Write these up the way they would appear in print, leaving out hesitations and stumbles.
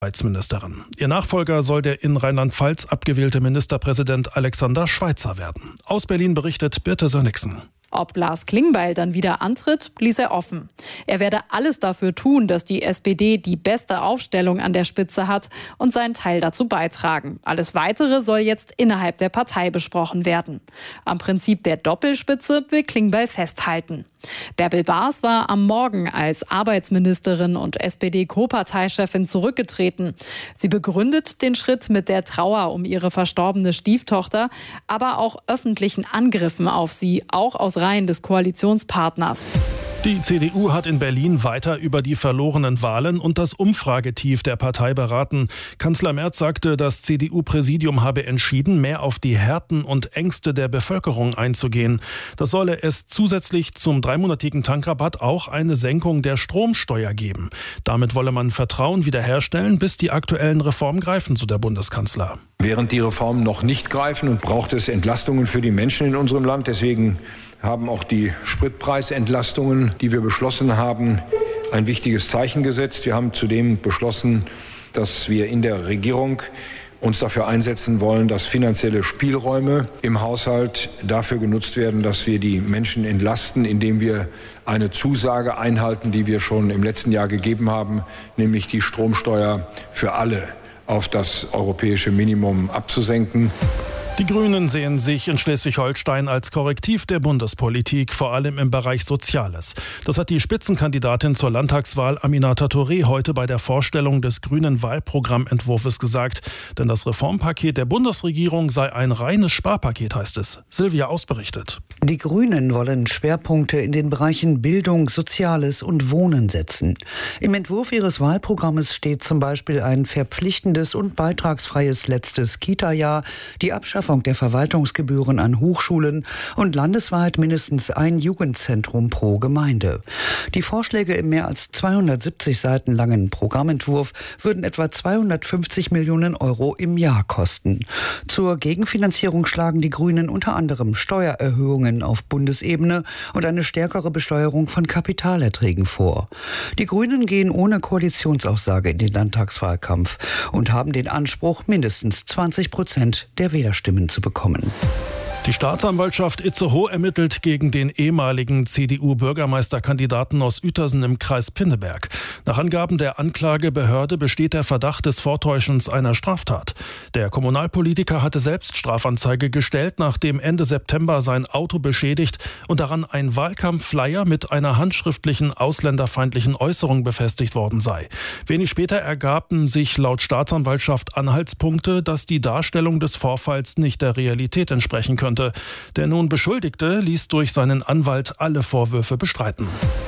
Arbeitsministerin. Ihr Nachfolger soll der in Rheinland-Pfalz abgewählte Ministerpräsident Alexander Schweitzer werden. Aus Berlin berichtet Birte Sönnigsen. Ob Lars Klingbeil dann wieder antritt, ließ er offen. Er werde alles dafür tun, dass die SPD die beste Aufstellung an der Spitze hat und seinen Teil dazu beitragen. Alles Weitere soll jetzt innerhalb der Partei besprochen werden. Am Prinzip der Doppelspitze will Klingbeil festhalten. Bärbel Baas war am Morgen als Arbeitsministerin und SPD-Co-Parteichefin zurückgetreten. Sie begründet den Schritt mit der Trauer um ihre verstorbene Stieftochter, aber auch öffentlichen Angriffen auf sie, auch aus Reihen des Koalitionspartners. Die CDU hat in Berlin weiter über die verlorenen Wahlen und das Umfragetief der Partei beraten. Kanzler Merz sagte, das CDU-Präsidium habe entschieden, mehr auf die Härten und Ängste der Bevölkerung einzugehen. Das solle es zusätzlich zum 3-monatigen Tankrabatt auch eine Senkung der Stromsteuer geben. Damit wolle man Vertrauen wiederherstellen, bis die aktuellen Reformen greifen, so der Bundeskanzler. Während die Reformen noch nicht greifen und braucht es Entlastungen für die Menschen in unserem Land. Deswegen haben auch die Spritpreisentlastungen, die wir beschlossen haben, ein wichtiges Zeichen gesetzt. Wir haben zudem beschlossen, dass wir in der Regierung uns dafür einsetzen wollen, dass finanzielle Spielräume im Haushalt dafür genutzt werden, dass wir die Menschen entlasten, indem wir eine Zusage einhalten, die wir schon im letzten Jahr gegeben haben, nämlich die Stromsteuer für alle auf das europäische Minimum abzusenken. Die Grünen sehen sich in Schleswig-Holstein als Korrektiv der Bundespolitik, vor allem im Bereich Soziales. Das hat die Spitzenkandidatin zur Landtagswahl Aminata Touré heute bei der Vorstellung des grünen Wahlprogrammentwurfs gesagt. Denn das Reformpaket der Bundesregierung sei ein reines Sparpaket, heißt es. Silvia Aus berichtet. Die Grünen wollen Schwerpunkte in den Bereichen Bildung, Soziales und Wohnen setzen. Im Entwurf ihres Wahlprogrammes steht zum Beispiel ein verpflichtendes und beitragsfreies letztes Kita-Jahr, die Abschaffung der Verwaltungsgebühren an Hochschulen und landesweit mindestens ein Jugendzentrum pro Gemeinde. Die Vorschläge im mehr als 270 Seiten langen Programmentwurf würden etwa 250 Millionen Euro im Jahr kosten. Zur Gegenfinanzierung schlagen die Grünen unter anderem Steuererhöhungen auf Bundesebene und eine stärkere Besteuerung von Kapitalerträgen vor. Die Grünen gehen ohne Koalitionsaussage in den Landtagswahlkampf und haben den Anspruch, mindestens 20% der Wählerstimmen zu bekommen. Die Staatsanwaltschaft Itzehoe ermittelt gegen den ehemaligen CDU-Bürgermeisterkandidaten aus Uetersen im Kreis Pinneberg. Nach Angaben der Anklagebehörde besteht der Verdacht des Vortäuschens einer Straftat. Der Kommunalpolitiker hatte selbst Strafanzeige gestellt, nachdem Ende September sein Auto beschädigt und daran ein Wahlkampfflyer mit einer handschriftlichen ausländerfeindlichen Äußerung befestigt worden sei. Wenig später ergaben sich laut Staatsanwaltschaft Anhaltspunkte, dass die Darstellung des Vorfalls nicht der Realität entsprechen könnte. Der nun Beschuldigte ließ durch seinen Anwalt alle Vorwürfe bestreiten.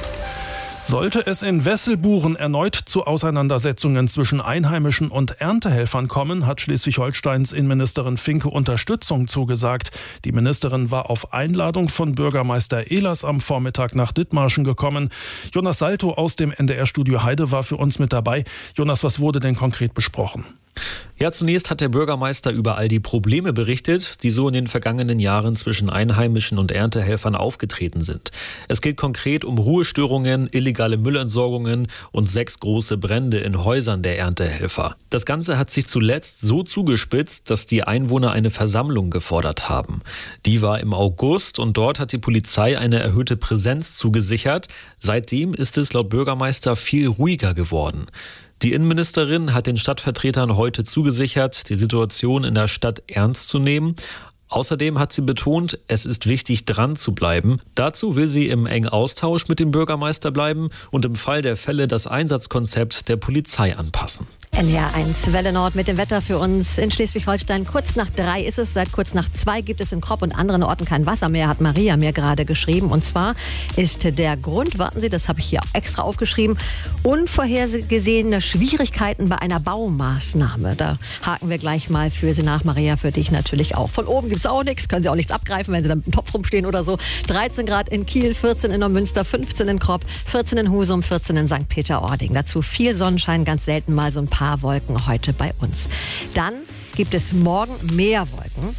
Sollte es in Wesselburen erneut zu Auseinandersetzungen zwischen Einheimischen und Erntehelfern kommen, hat Schleswig-Holsteins Innenministerin Finke Unterstützung zugesagt. Die Ministerin war auf Einladung von Bürgermeister Ehlers am Vormittag nach Dithmarschen gekommen. Jonas Salto aus dem NDR-Studio Heide war für uns mit dabei. Jonas, was wurde denn konkret besprochen? Ja, zunächst hat der Bürgermeister über all die Probleme berichtet, die so in den vergangenen Jahren zwischen Einheimischen und Erntehelfern aufgetreten sind. Es geht konkret um Ruhestörungen, illegale Müllentsorgungen und 6 große Brände in Häusern der Erntehelfer. Das Ganze hat sich zuletzt so zugespitzt, dass die Einwohner eine Versammlung gefordert haben. Die war im August und dort hat die Polizei eine erhöhte Präsenz zugesichert. Seitdem ist es laut Bürgermeister viel ruhiger geworden. Die Innenministerin hat den Stadtvertretern heute zugesichert, die Situation in der Stadt ernst zu nehmen. Außerdem hat sie betont, es ist wichtig, dran zu bleiben. Dazu will sie im engen Austausch mit dem Bürgermeister bleiben und im Fall der Fälle das Einsatzkonzept der Polizei anpassen. NDR1 Welle Nord mit dem Wetter für uns in Schleswig-Holstein. Kurz nach 3 ist es, seit kurz nach 2 gibt es in Kropp und anderen Orten kein Wasser mehr, hat Maria mir gerade geschrieben. Und zwar ist der Grund, warten Sie, das habe ich hier extra aufgeschrieben, unvorhergesehene Schwierigkeiten bei einer Baumaßnahme. Da haken wir gleich mal für Sie nach, Maria, für dich natürlich auch. Von oben gibt es auch nichts, können Sie auch nichts abgreifen, wenn Sie dann mit dem Topf rumstehen oder so. 13 Grad in Kiel, 14 in Neumünster, 15 in Kropp, 14 in Husum, 14 in St. Peter-Ording. Dazu viel Sonnenschein, ganz selten mal so ein paar Wolken heute bei uns. Dann gibt es morgen mehr Wolken.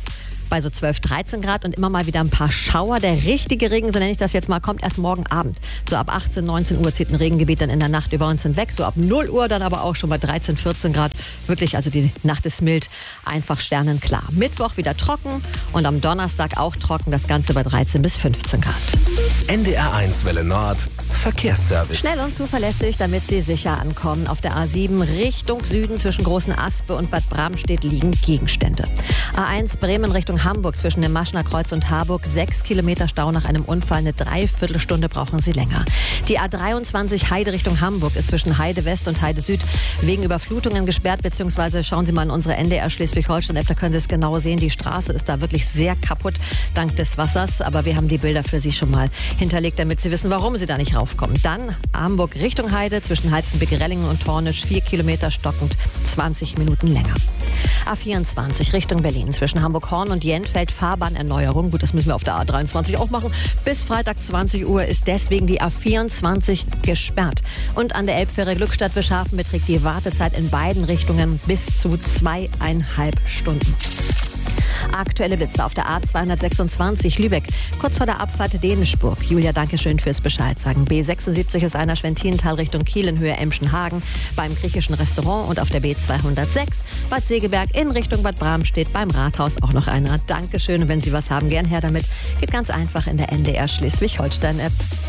bei so 12, 13 Grad und immer mal wieder ein paar Schauer. Der richtige Regen, so nenne ich das jetzt mal, kommt erst morgen Abend. So ab 18, 19 Uhr zieht ein Regengebiet dann in der Nacht über uns hinweg. So ab 0 Uhr dann aber auch schon bei 13, 14 Grad. Wirklich, also die Nacht ist mild, einfach sternenklar. Mittwoch wieder trocken und am Donnerstag auch trocken. Das Ganze bei 13 bis 15 Grad. NDR1 Welle Nord, Verkehrsservice. Schnell und zuverlässig, damit Sie sicher ankommen. Auf der A7 Richtung Süden zwischen Großen Aspe und Bad Bramstedt liegen Gegenstände. A1 Bremen Richtung Hamburg zwischen dem Maschner Kreuz und Harburg. 6 Kilometer Stau nach einem Unfall. Eine Dreiviertelstunde brauchen Sie länger. Die A23 Heide Richtung Hamburg ist zwischen Heide West und Heide Süd wegen Überflutungen gesperrt. Beziehungsweise schauen Sie mal in unsere NDR Schleswig-Holstein-App, da können Sie es genau sehen. Die Straße ist da wirklich sehr kaputt dank des Wassers. Aber wir haben die Bilder für Sie schon mal hinterlegt, damit Sie wissen, warum Sie da nicht raufkommen. Dann Hamburg Richtung Heide zwischen Heizenbeck-Rellingen und Tornisch. 4 Kilometer stockend, 20 Minuten länger. A24 Richtung Berlin zwischen Hamburg-Horn und Jenfeld Fahrbahnerneuerung. Gut, das müssen wir auf der A23 auch machen. Bis Freitag 20 Uhr ist deswegen die A24 gesperrt. Und an der Elbfähre Glückstadt-Beschhafen beträgt die Wartezeit in beiden Richtungen bis zu 2,5 Stunden. Aktuelle Blitze auf der A226 Lübeck, kurz vor der Abfahrt Dänischburg. Julia, danke schön fürs Bescheid sagen. B76 ist einer Schwentinental Richtung Kiel in Höhe Emschenhagen beim griechischen Restaurant und auf der B206 Bad Segeberg in Richtung Bad Bramstedt beim Rathaus auch noch einer. Dankeschön und wenn Sie was haben, gern her damit. Geht ganz einfach in der NDR Schleswig-Holstein-App.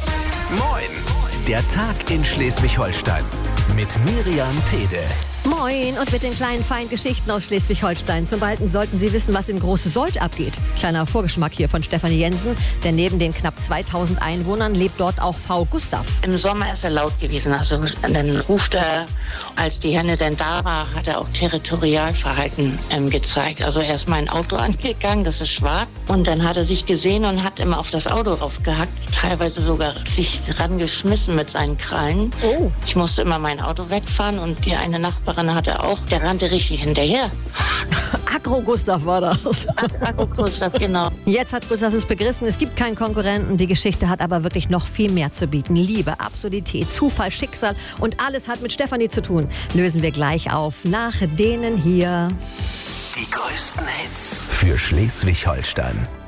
Moin, der Tag in Schleswig-Holstein mit Miriam Pede. Moin und mit den kleinen feinen Geschichten aus Schleswig-Holstein. Zum Beispiel sollten Sie wissen, was in Große Sold abgeht. Kleiner Vorgeschmack hier von Stefanie Jensen, denn neben den knapp 2000 Einwohnern lebt dort auch V. Gustav. Im Sommer ist er laut gewesen, also dann ruft er, als die Henne denn da war, hat er auch Territorialverhalten gezeigt. Also er ist mein Auto angegangen, das ist schwarz, und dann hat er sich gesehen und hat immer auf das Auto raufgehackt, teilweise sogar sich rangeschmissen mit seinen Krallen. Oh. Ich musste immer mein Auto wegfahren und die eine Nachbarin hat er auch, der rannte richtig hinterher. Agro Gustav war das. Agro Gustav, genau. Jetzt hat Gustav es begriffen, es gibt keinen Konkurrenten. Die Geschichte hat aber wirklich noch viel mehr zu bieten. Liebe, Absurdität, Zufall, Schicksal und alles hat mit Stefanie zu tun. Lösen wir gleich auf nach denen hier. Die größten Hits für Schleswig-Holstein.